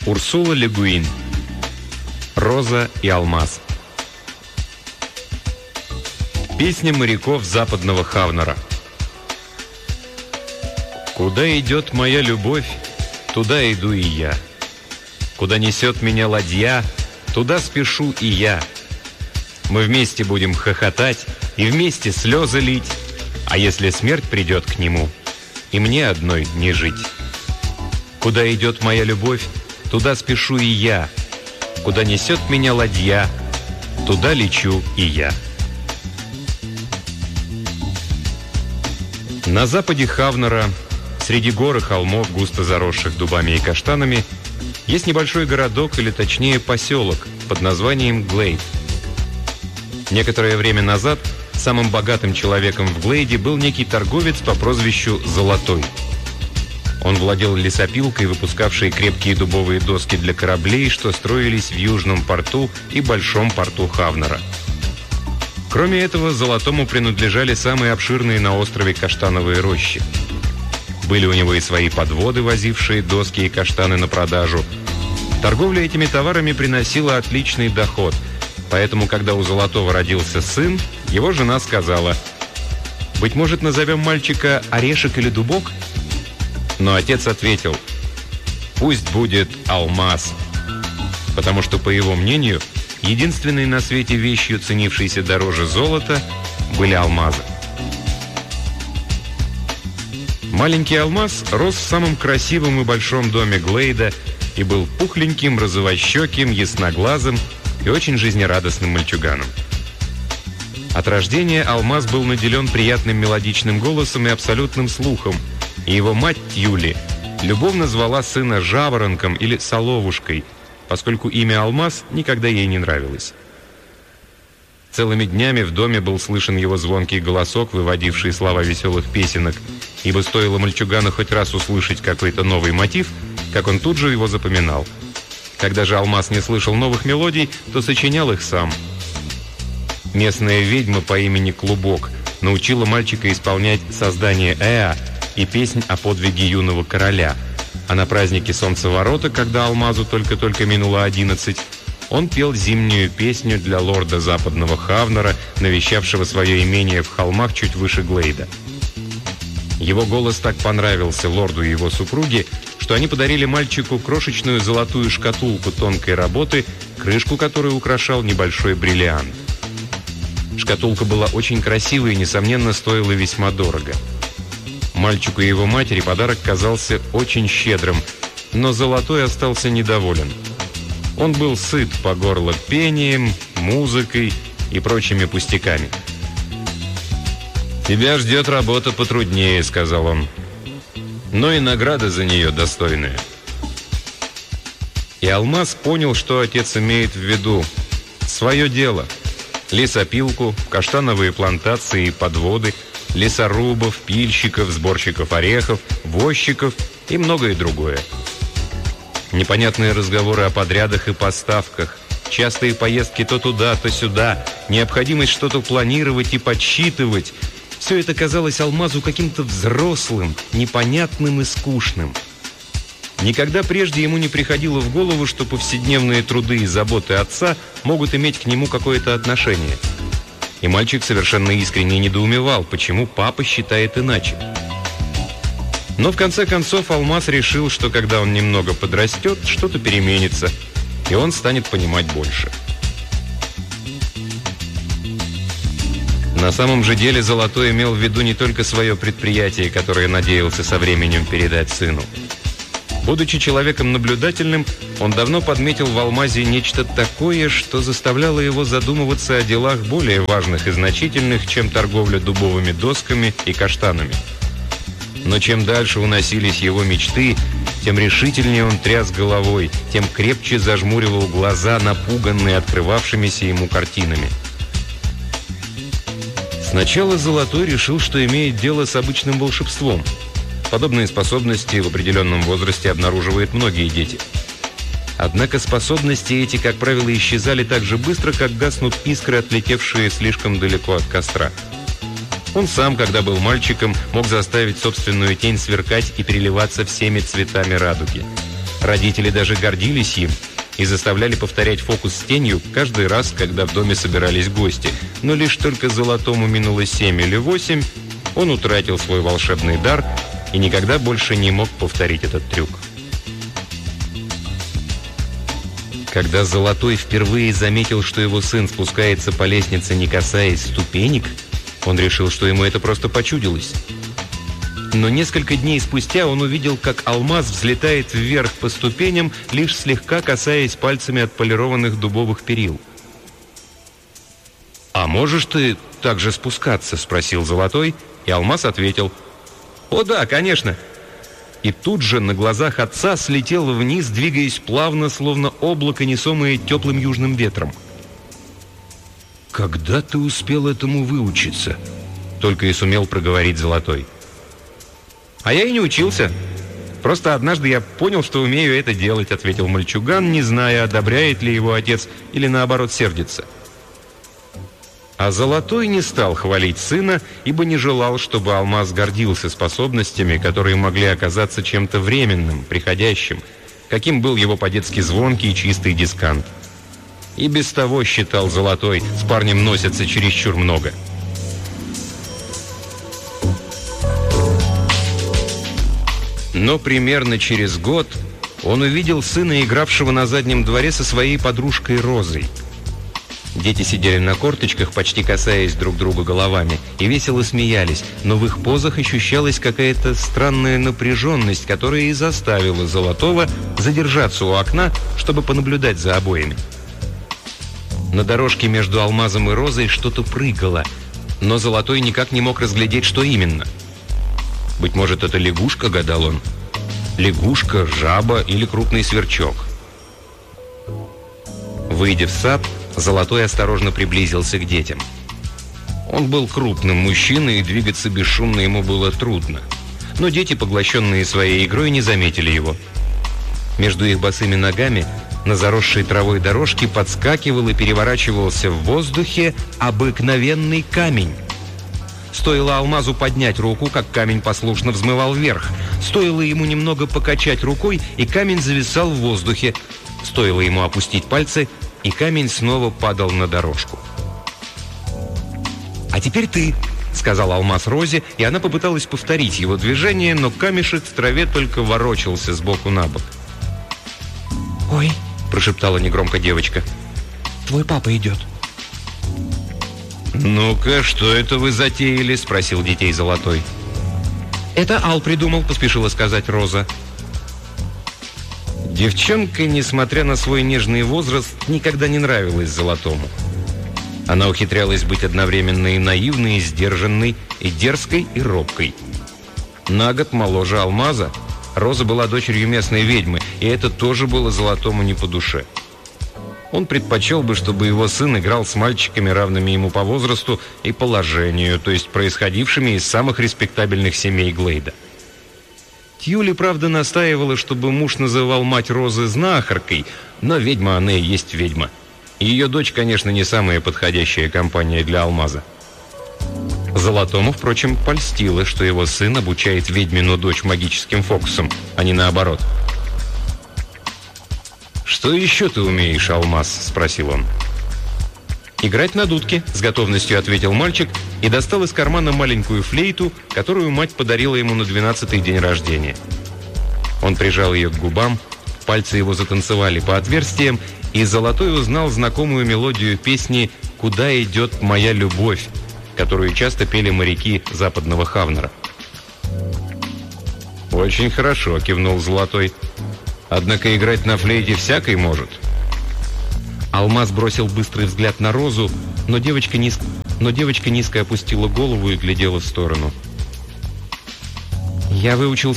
Урсула Ле Гуин. Роза и алмаз. Песня моряков западного Хавнера. Куда идет моя любовь, туда иду и я. Куда несет меня ладья, туда спешу и я. Мы вместе будем хохотать и вместе слезы лить, а если смерть придет к нему, и мне одной не жить. Куда идет моя любовь, туда спешу и я. Куда несет меня ладья, туда лечу и я. На западе Хавнера, среди гор и холмов, густо заросших дубами и каштанами, есть небольшой городок, или точнее поселок, под названием Глейд. Некоторое время назад самым богатым человеком в Глейде был некий торговец по прозвищу Золотой. Он владел лесопилкой, выпускавшей крепкие дубовые доски для кораблей, что строились в Южном порту и Большом порту Хавнера. Кроме этого, Золотому принадлежали самые обширные на острове каштановые рощи. Были у него и свои подводы, возившие доски и каштаны на продажу. Торговля этими товарами приносила отличный доход, поэтому, когда у Золотого родился сын, его жена сказала: «Быть может, назовем мальчика Орешек или Дубок?» Но отец ответил: «Пусть будет Алмаз», потому что, по его мнению, единственной на свете вещью, ценившейся дороже золота, были алмазы. Маленький Алмаз рос в самом красивом и большом доме Глейда и был пухленьким, розовощеким, ясноглазым и очень жизнерадостным мальчуганом. От рождения Алмаз был наделен приятным мелодичным голосом и абсолютным слухом, и его мать Тьюли любовно звала сына Жаворонком или Соловушкой, поскольку имя Алмаз никогда ей не нравилось. Целыми днями в доме был слышен его звонкий голосок, выводивший слова веселых песенок, ибо стоило мальчугану хоть раз услышать какой-то новый мотив, как он тут же его запоминал. Когда же Алмаз не слышал новых мелодий, то сочинял их сам. Местная ведьма по имени Клубок научила мальчика исполнять создание Эа и песнь о подвиге юного короля. А на празднике Солнцеворота, когда Алмазу только-только минуло 11, он пел зимнюю песню для лорда западного Хавнера, навещавшего свое имение в холмах чуть выше Глейда. Его голос так понравился лорду и его супруге, что они подарили мальчику крошечную золотую шкатулку тонкой работы, крышку которой украшал небольшой бриллиант. Шкатулка была очень красивой и, несомненно, стоила весьма дорого. Мальчику и его матери подарок казался очень щедрым, но Золотой остался недоволен. Он был сыт по горло пением, музыкой и прочими пустяками. «Тебя ждет работа потруднее», — сказал он, — «но и награда за нее достойная». И Алмаз понял, что отец имеет в виду. Свое дело. Лесопилку, каштановые плантации и подводы, лесорубов, пильщиков, сборщиков орехов, возчиков и многое другое. Непонятные разговоры о подрядах и поставках, частые поездки то туда, то сюда, необходимость что-то планировать и подсчитывать — все это казалось Алмазу каким-то взрослым, непонятным и скучным. Никогда прежде ему не приходило в голову, что повседневные труды и заботы отца могут иметь к нему какое-то отношение. И мальчик совершенно искренне недоумевал, почему папа считает иначе. Но в конце концов Алмаз решил, что когда он немного подрастет, что-то переменится, и он станет понимать больше. На самом же деле Золотой имел в виду не только свое предприятие, которое надеялся со временем передать сыну. Будучи человеком наблюдательным, он давно подметил в Алмазе нечто такое, что заставляло его задумываться о делах более важных и значительных, чем торговля дубовыми досками и каштанами. Но чем дальше уносились его мечты, тем решительнее он тряс головой, тем крепче зажмуривал глаза, напуганные открывавшимися ему картинами. Сначала Золотой решил, что имеет дело с обычным волшебством. Подобные способности в определенном возрасте обнаруживают многие дети. Однако способности эти, как правило, исчезали так же быстро, как гаснут искры, отлетевшие слишком далеко от костра. Он сам, когда был мальчиком, мог заставить собственную тень сверкать и переливаться всеми цветами радуги. Родители даже гордились им и заставляли повторять фокус с тенью каждый раз, когда в доме собирались гости. Но лишь только Золотому минуло 7 или 8, он утратил свой волшебный дар и никогда больше не мог повторить этот трюк. Когда Золотой впервые заметил, что его сын спускается по лестнице, не касаясь ступенек, он решил, что ему это просто почудилось. Но несколько дней спустя он увидел, как алмаз взлетает вверх по ступеням, лишь слегка касаясь пальцами отполированных дубовых перил. «А можешь ты так же спускаться?» – спросил Золотой, и алмаз ответил: «О да, конечно!» И тут же на глазах отца слетел вниз, двигаясь плавно, словно облако, несомое теплым южным ветром. «Когда ты успел этому выучиться?» – только и сумел проговорить Золотой. «А я и не учился. Просто однажды я понял, что умею это делать», — ответил мальчуган, не зная, одобряет ли его отец или, наоборот, сердится. А Золотой не стал хвалить сына, ибо не желал, чтобы алмаз гордился способностями, которые могли оказаться чем-то временным, приходящим, каким был его по-детски звонкий и чистый дискант. И без того, считал Золотой, с парнем носятся чересчур много. Но примерно через год он увидел сына, игравшего на заднем дворе со своей подружкой Розой. Дети сидели на корточках, почти касаясь друг друга головами, и весело смеялись, но в их позах ощущалась какая-то странная напряженность, которая и заставила Золотого задержаться у окна, чтобы понаблюдать за обоими. На дорожке между алмазом и Розой что-то прыгало, но Золотой никак не мог разглядеть, что именно. Быть может, это лягушка, гадал он. Лягушка, жаба или крупный сверчок. Выйдя в сад, Золотой осторожно приблизился к детям. Он был крупным мужчиной, и двигаться бесшумно ему было трудно. Но дети, поглощенные своей игрой, не заметили его. Между их босыми ногами на заросшей травой дорожке подскакивал и переворачивался в воздухе обыкновенный камень. Стоило алмазу поднять руку, как камень послушно взмывал вверх. Стоило ему немного покачать рукой, и камень зависал в воздухе. Стоило ему опустить пальцы, и камень снова падал на дорожку. «А теперь ты», — сказал алмаз Розе, и она попыталась повторить его движение, но камешек в траве только ворочался сбоку на бок. «Ой», — прошептала негромко девочка, — «твой папа идет». «Ну-ка, что это вы затеяли?» — спросил детей Золотой. «Это Ал придумал», — поспешила сказать Роза. Девчонка, несмотря на свой нежный возраст, никогда не нравилась Золотому. Она ухитрялась быть одновременно и наивной, и сдержанной, и дерзкой, и робкой. На год моложе алмаза, Роза была дочерью местной ведьмы, и это тоже было Золотому не по душе. Он предпочел бы, чтобы его сын играл с мальчиками, равными ему по возрасту и положению, то есть происходившими из самых респектабельных семей Глейда. Тьюли, правда, настаивала, чтобы муж называл мать Розы знахаркой, но ведьма она и есть ведьма. И ее дочь, конечно, не самая подходящая компания для алмаза. Золотому, впрочем, польстило, что его сын обучает ведьмину дочь магическим фокусам, а не наоборот. «Что еще ты умеешь, алмаз?» – спросил он. «Играть на дудке», – с готовностью ответил мальчик и достал из кармана маленькую флейту, которую мать подарила ему на 12-й день рождения. Он прижал ее к губам, пальцы его затанцевали по отверстиям, и Золотой узнал знакомую мелодию песни «Куда идет моя любовь», которую часто пели моряки западного Хавнера. «Очень хорошо», – кивнул Золотой. «Однако играть на флейте всякий может». Алмаз бросил быстрый взгляд на Розу, но девочка низко опустила голову и глядела в сторону. «Я выучился